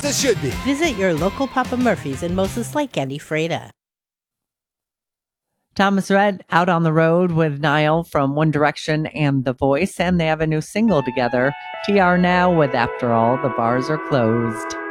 It should be. Visit your local Papa Murphy's in Moses Lake and Ephrata. Thomas Rhett out on the road with Niall from One Direction and The Voice, and they have a new single together, TR Now with After All the Bars Are Closed.